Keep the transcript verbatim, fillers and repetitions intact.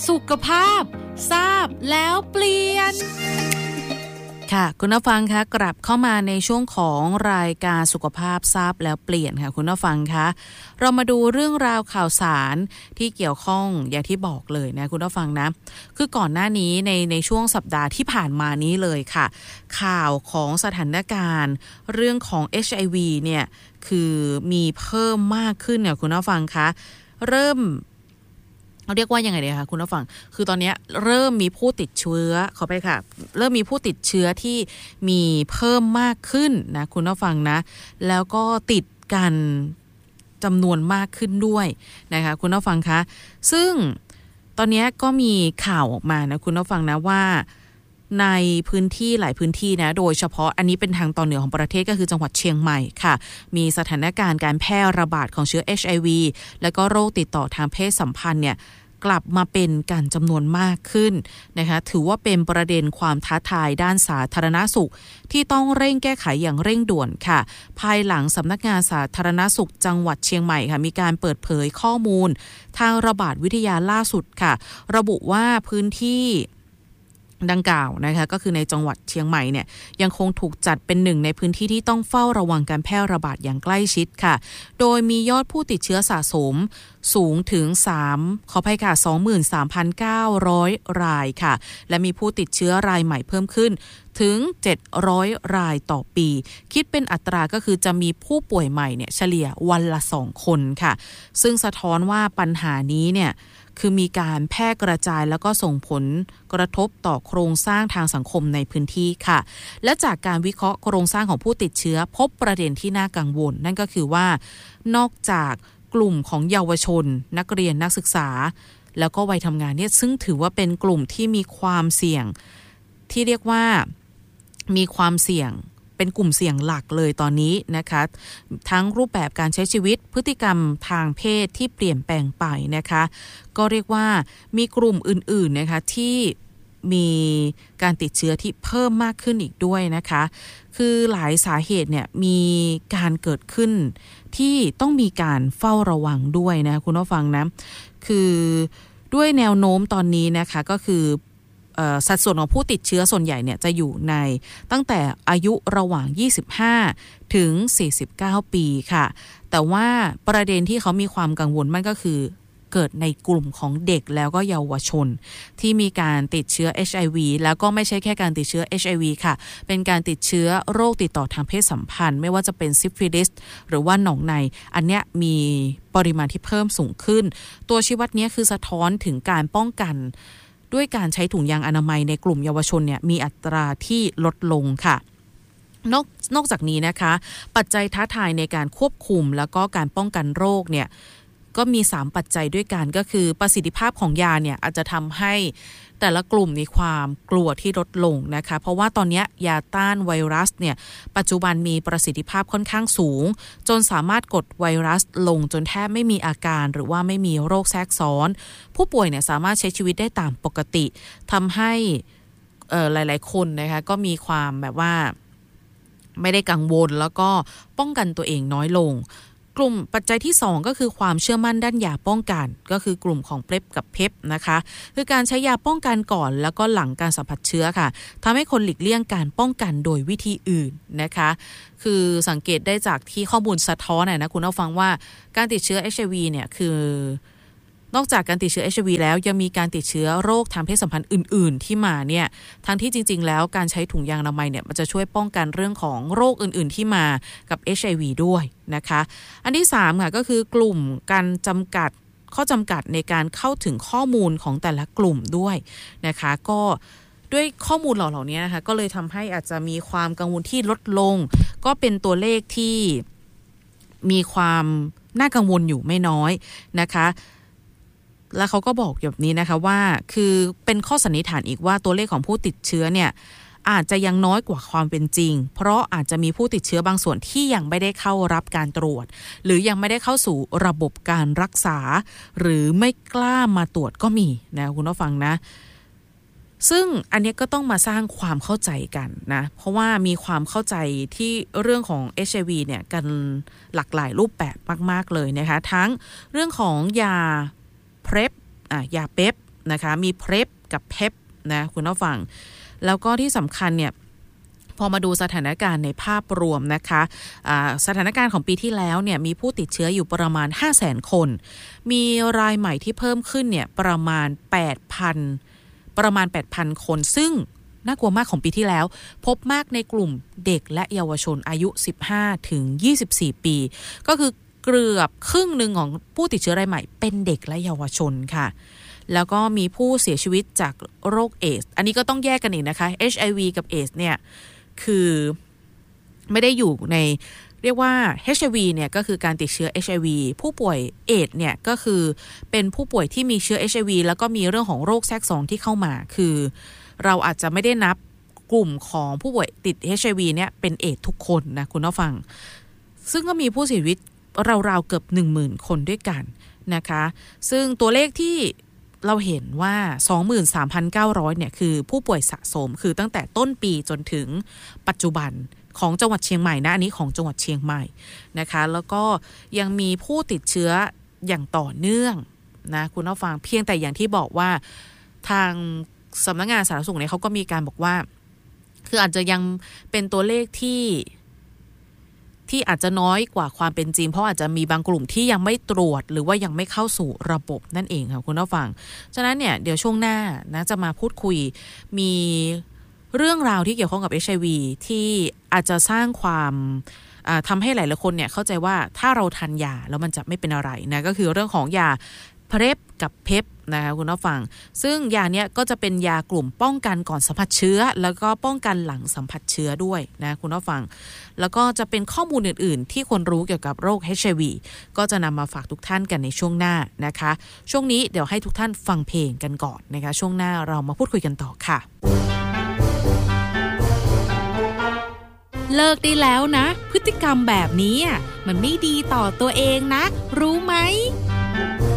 สุขภาพทราบแล้วเปลี่ยนค่ะคุณผู้ฟังคะกลับเข้ามาในช่วงของรายการสุขภาพทราบแล้วเปลี่ยนค่ะคุณผู้ฟังคะเรามาดูเรื่องราวข่าวสารที่เกี่ยวข้องอย่างที่บอกเลยนะคุณผู้ฟังนะคือก่อนหน้านี้ในในช่วงสัปดาห์ที่ผ่านมานี้เลยค่ะข่าวของสถานการณ์เรื่องของ เอช ไอ วี เนี่ยคือมีเพิ่มมากขึ้นเนี่ยคุณผู้ฟังคะเริ่มเรียกว่ายังไงดีคะคุณผู้ฟังคือตอนนี้เริ่มมีผู้ติดเชื้อขอไปค่ะเริ่มมีผู้ติดเชื้อที่มีเพิ่มมากขึ้นนะคุณผู้ฟังนะแล้วก็ติดกันจำนวนมากขึ้นด้วยนะคะคุณผู้ฟังคะซึ่งตอนนี้ก็มีข่าวออกมานะคุณผู้ฟังนะว่าในพื้นที่หลายพื้นที่นะโดยเฉพาะอันนี้เป็นทางตอนเหนือของประเทศก็คือจังหวัดเชียงใหม่ค่ะมีสถานการณ์การแพร่ระบาดของเชื้อ เอช ไอ วี แล้วก็โรคติดต่อทางเพศสัมพันธ์เนี่ยกลับมาเป็นการจำนวนมากขึ้นนะคะถือว่าเป็นประเด็นความท้าทายด้านสาธารณสุขที่ต้องเร่งแก้ไขอย่างเร่งด่วนค่ะภายหลังสำนักงานสาธารณสุขจังหวัดเชียงใหม่ค่ะมีการเปิดเผยข้อมูลทางระบาดวิทยาล่าสุดค่ะระบุว่าพื้นที่ดังกล่าวนะคะก็คือในจังหวัดเชียงใหม่เนี่ยยังคงถูกจัดเป็นหนึ่งในพื้นที่ที่ต้องเฝ้าระวังการแพร่ระบาดอย่างใกล้ชิดค่ะโดยมียอดผู้ติดเชื้อสะสมสูงถึง3ขออภัยค่ะ สองหมื่นสามพันเก้าร้อย รายค่ะและมีผู้ติดเชื้อรายใหม่เพิ่มขึ้นถึงเจ็ดร้อยรายต่อปีคิดเป็นอัตราก็คือจะมีผู้ป่วยใหม่เนี่ยเฉลี่ยวันละสองคนค่ะซึ่งสะท้อนว่าปัญหานี้เนี่ยคือมีการแพร่กระจายแล้วก็ส่งผลกระทบต่อโครงสร้างทางสังคมในพื้นที่ค่ะและจากการวิเคราะห์โครงสร้างของผู้ติดเชื้อพบประเด็นที่น่ากังวลนั่นก็คือว่านอกจากกลุ่มของเยาวชนนักเรียนนักศึกษาแล้วก็วัยทำงานเนี่ยซึ่งถือว่าเป็นกลุ่มที่มีความเสี่ยงที่เรียกว่ามีความเสี่ยงเป็นกลุ่มเสี่ยงหลักเลยตอนนี้นะคะทั้งรูปแบบการใช้ชีวิตพฤติกรรมทางเพศที่เปลี่ยนแปลงไปนะคะก็เรียกว่ามีกลุ่มอื่นๆนะคะที่มีการติดเชื้อที่เพิ่มมากขึ้นอีกด้วยนะคะคือหลายสาเหตุเนี่ยมีการเกิดขึ้นที่ต้องมีการเฝ้าระวังด้วยนะคุณผู้ฟังนะคือด้วยแนวโน้มตอนนี้นะคะก็คือสัดส่วนของผู้ติดเชื้อส่วนใหญ่เนี่ยจะอยู่ในตั้งแต่อายุระหว่างยี่สิบห้าถึงสี่สิบเก้าปีค่ะแต่ว่าประเด็นที่เขามีความกังวลมันก็คือเกิดในกลุ่มของเด็กแล้วก็เยาวชนที่มีการติดเชื้อ เอช ไอ วี แล้วก็ไม่ใช่แค่การติดเชื้อ เอช ไอ วี ค่ะเป็นการติดเชื้อโรคติดต่อทางเพศสัมพันธ์ไม่ว่าจะเป็นซิฟิลิสหรือว่าหนองในอันเนี้ยมีปริมาณที่เพิ่มสูงขึ้นตัวชี้วัดนี้คือสะท้อนถึงการป้องกันด้วยการใช้ถุงยางอนามัยในกลุ่มเยาวชนเนี่ยมีอัตราที่ลดลงค่ะนอกนอกจากนี้นะคะปัจจัยท้าทายในการควบคุมแล้วก็การป้องกันโรคเนี่ยก็มีสามปัจจัยด้วยกันก็คือประสิทธิภาพของยาเนี่ยอาจจะทำให้แต่ละกลุ่มมีความกลัวที่ลดลงนะคะเพราะว่าตอนนี้ยาต้านไวรัสเนี่ยปัจจุบันมีประสิทธิภาพค่อนข้างสูงจนสามารถกดไวรัสลงจนแทบไม่มีอาการหรือว่าไม่มีโรคแทรกซ้อนผู้ป่วยเนี่ยสามารถใช้ชีวิตได้ตามปกติทำให้เอ่อหลายๆคนนะคะก็มีความแบบว่าไม่ได้กังวลแล้วก็ป้องกันตัวเองน้อยลงกลุ่มปัจจัยที่สองก็คือความเชื่อมั่นด้านยาป้องกันก็คือกลุ่มของเพปกับเพปนะคะคือการใช้ยาป้องกันก่อนแล้วก็หลังการสัมผัสเชื้อค่ะทำให้คนหลีกเลี่ยงการป้องกันโดยวิธีอื่นนะคะคือสังเกตได้จากที่ข้อมูลสะท้อนนะคุณผู้ฟังว่าการติดเชื้อ เอช ไอ วี เนี่ยคือนอกจากการติดเชื้อ เอช ไอ วี แล้วยังมีการติดเชื้อโรคทางเพศสัมพันธ์อื่นๆที่มาเนี่ยทั้งที่จริงๆแล้วการใช้ถุงยางอนามัยเนี่ยมันจะช่วยป้องกันเรื่องของโรคอื่นๆที่มากับ เอช ไอ วี ด้วยนะคะอันที่สามค่ะก็คือกลุ่มการจำกัดข้อจำกัดในการเข้าถึงข้อมูลของแต่ละกลุ่มด้วยนะคะก็ด้วยข้อมูลเหล่านี้นะคะก็เลยทำให้อาจจะมีความกังวลที่ลดลงก็เป็นตัวเลขที่มีความน่ากังวลอยู่ไม่น้อยนะคะแล้วเขาก็บอกแบบนี้นะคะว่าคือเป็นข้อสันนิษฐานอีกว่าตัวเลขของผู้ติดเชื้อเนี่ยอาจจะยังน้อยกว่าความเป็นจริงเพราะอาจจะมีผู้ติดเชื้อบางส่วนที่ยังไม่ได้เข้ารับการตรวจหรือยังไม่ได้เข้าสู่ระบบการรักษาหรือไม่กล้ามาตรวจก็มีนะคุณผู้ฟังนะซึ่งอันนี้ก็ต้องมาสร้างความเข้าใจกันนะเพราะว่ามีความเข้าใจที่เรื่องของ เอช ไอ วี เนี่ยกันหลากหลายรูปแบบมากๆเลยนะคะทั้งเรื่องของยาเพปอ่ะยาเพปนะคะมี พี ร อี พี กับ พี อี พี นะคุณผู้ฟังแล้วก็ที่สำคัญเนี่ยพอมาดูสถานการณ์ในภาพรวมนะคะสถานการณ์ของปีที่แล้วเนี่ยมีผู้ติดเชื้ออยู่ประมาณ ห้าแสน คนมีรายใหม่ที่เพิ่มขึ้นเนี่ยประมาณ แปดพัน ประมาณ แปดพัน คนซึ่งน่ากลัวมากของปีที่แล้วพบมากในกลุ่มเด็กและเยาวชนอายุ สิบห้าถึงยี่สิบสี่ ปีก็คือเกือบครึ่งหนึ่งของผู้ติดเชื้อรายใหม่เป็นเด็กและเยาวชนค่ะแล้วก็มีผู้เสียชีวิตจากโรคเอดส์อันนี้ก็ต้องแยกกันอีกนะคะ เอช ไอ วี กับเอดส์เนี่ยคือไม่ได้อยู่ในเรียกว่า เอช ไอ วี เนี่ยก็คือการติดเชื้อ เอช ไอ วี ผู้ป่วยเอดส์เนี่ยก็คือเป็นผู้ป่วยที่มีเชื้อ เอช ไอ วี แล้วก็มีเรื่องของโรคแทรกซ้อนที่เข้ามาคือเราอาจจะไม่ได้นับกลุ่มของผู้ป่วยติด เอช ไอ วี เนี่ยเป็นเอดส์ทุกคนนะคุณผู้ฟังซึ่งก็มีผู้เสียชีวิตราวๆเกือบ หนึ่งหมื่น คนด้วยกันนะคะซึ่งตัวเลขที่เราเห็นว่า สองหมื่นสามพันเก้าร้อย เนี่ยคือผู้ป่วยสะสมคือตั้งแต่ต้นปีจนถึงปัจจุบันของจังหวัดเชียงใหม่นะอันนี้ของจังหวัดเชียงใหม่นะคะแล้วก็ยังมีผู้ติดเชื้ออย่างต่อเนื่องนะคุณผู้ฟังเพียงแต่อย่างที่บอกว่าทางสำนักงานสาธารณสุขเนี่ยเขาก็มีการบอกว่าคืออาจจะยังเป็นตัวเลขที่ที่อาจจะน้อยกว่าความเป็นจริงเพราะอาจจะมีบางกลุ่มที่ยังไม่ตรวจหรือว่ายังไม่เข้าสู่ระบบนั่นเองค่ะคุณผู้ฟังฉะนั้นเนี่ยเดี๋ยวช่วงหน้านะจะมาพูดคุยมีเรื่องราวที่เกี่ยวข้องกับ เอช ไอ วี ที่อาจจะสร้างความทำให้หลายๆคนเนี่ยเข้าใจว่าถ้าเราทานยาแล้วมันจะไม่เป็นอะไรนะก็คือเรื่องของยา พี ร อี พี กับ พี อี พี นะคะคุณผู้ฟังซึ่งยาเนี้ยก็จะเป็นยากลุ่มป้องกันก่อนสัมผัสเชื้อแล้วก็ป้องกันหลังสัมผัสเชื้อด้วยนะคุณผู้ฟังแล้วก็จะเป็นข้อมูลอื่นๆที่ควรรู้เกี่ยวกับโรค เอช ไอ วี ก็จะนำมาฝากทุกท่านกันในช่วงหน้านะคะช่วงนี้เดี๋ยวให้ทุกท่านฟังเพลงกันก่อนนะคะช่วงหน้าเรามาพูดคุยกันต่อค่ะเลิกได้แล้วนะพฤติกรรมแบบนี้มันไม่ดีต่อตัวเองนะรู้ไหม